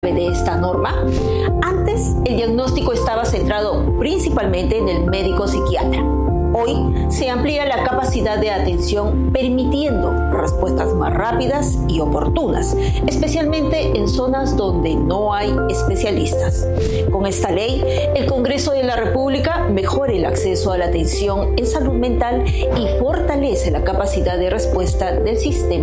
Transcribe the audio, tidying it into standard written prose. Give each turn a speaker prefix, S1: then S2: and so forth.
S1: de esta norma? Antes, el diagnóstico estaba centrado principalmente en el médico psiquiatra. Hoy se amplía la capacidad de atención, permitiendo respuestas más rápidas y oportunas, especialmente en zonas donde no hay especialistas. Con esta ley, el Congreso de la República mejora el acceso a la atención en salud mental y fortalece la capacidad de respuesta del sistema